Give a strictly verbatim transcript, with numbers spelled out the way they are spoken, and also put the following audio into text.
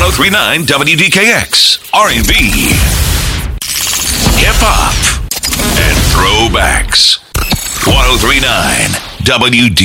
oh three point nine W D K X, R and B, hip-hop, and throwbacks. one oh three point nine W D